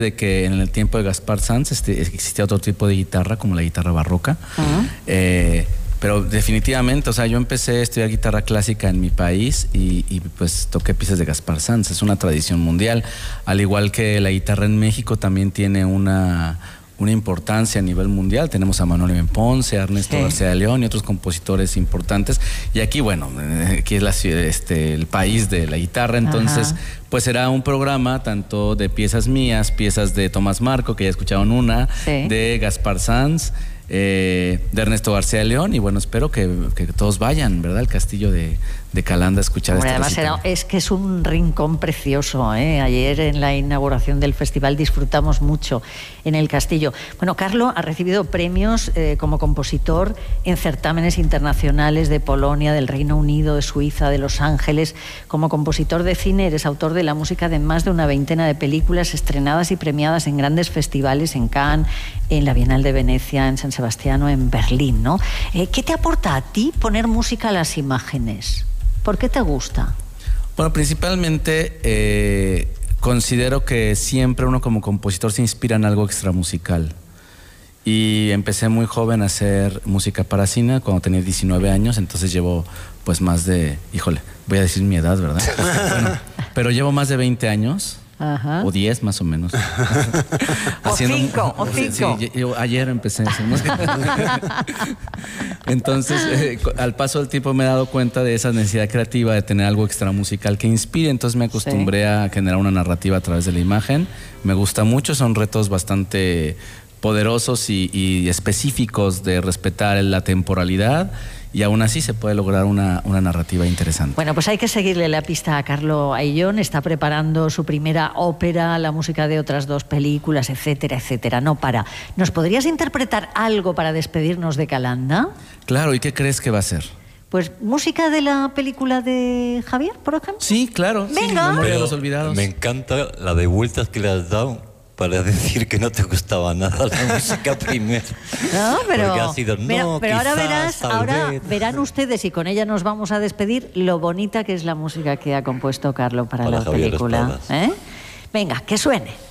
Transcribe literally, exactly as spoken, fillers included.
de que en el tiempo de Gaspar Sanz este, existía otro tipo de guitarra, como la guitarra barroca. Uh-huh. eh, pero definitivamente, o sea, yo empecé a estudiar guitarra clásica en mi país y, y pues toqué piezas de Gaspar Sanz. Es una tradición mundial. Al igual que la guitarra en México también tiene una, una importancia a nivel mundial. Tenemos a Manuel M. Ponce, a Ernesto sí. García de León y otros compositores importantes. Y aquí, bueno, aquí es la, este, el país de la guitarra, entonces... Ajá. Pues será un programa tanto de piezas mías, piezas de Tomás Marco, que ya escucharon una, sí. de Gaspar Sanz, eh, de Ernesto García de León, y bueno, espero que, que todos vayan, ¿verdad?, al castillo de, de Calanda a escuchar Hombre, esta además era, es que es un rincón precioso, ¿eh? Ayer en la inauguración del festival disfrutamos mucho en el castillo. Bueno, Carlo ha recibido premios eh, como compositor en certámenes internacionales de Polonia, del Reino Unido, de Suiza, de Los Ángeles. Como compositor de cine eres autor de la música de más de una veintena de películas estrenadas y premiadas en grandes festivales, en Cannes, en la Bienal de Venecia, en San Sebastián o en Berlín, ¿no? Eh, ¿Qué te aporta a ti poner música a las imágenes? ¿Por qué te gusta? Bueno, principalmente eh, considero que siempre uno como compositor se inspira en algo extramusical. Y empecé muy joven a hacer música para cine cuando tenía diecinueve años, entonces llevo pues más de, híjole, voy a decir mi edad, ¿verdad? Bueno, pero llevo más de veinte años. Ajá. O diez más o menos. O cinco, o cinco. Sí, yo ayer empecé a hacer música. Entonces, eh, al paso del tiempo me he dado cuenta de esa necesidad creativa de tener algo extramusical que inspire. Entonces me acostumbré sí. a generar una narrativa a través de la imagen. Me gusta mucho, son retos bastante poderosos y, y específicos de respetar la temporalidad. Y aún así se puede lograr una, una narrativa interesante. Bueno, pues hay que seguirle la pista a Carlo Ayllón. Está preparando su primera ópera, la música de otras dos películas, etcétera, etcétera. No para. ¿Nos podrías interpretar algo para despedirnos de Calanda? Claro, ¿y qué crees que va a ser? Pues música de la película de Javier, por ejemplo. Sí, claro. Venga. Sí, Pero los olvidados. Me encanta la de vueltas que le has dado para decir que no te gustaba nada la música primero. No, pero, porque ha sido, no, pero, pero quizás, ahora verás, ahora vez. verán ustedes, y con ella nos vamos a despedir, lo bonita que es la música que ha compuesto Carlo para, para la Javier película. Espadas. ¿Eh? Venga, que suene.